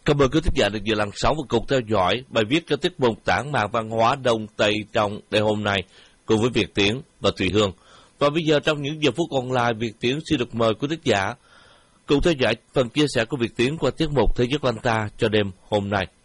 Cảm ơn quý thính giả được giờ làn sóng và cùng theo dõi bài viết cho tiết mục tản mạn văn hóa Đông Tây trong ngày hôm nay cùng với Việt Tiến và Thùy Hương. Và bây giờ trong những giờ phút còn lại, Việt Tiến xin được mời quý thính giả cùng theo dõi phần chia sẻ của Việt Tiến qua tiết mục Thế giới của anh ta cho đêm hôm nay.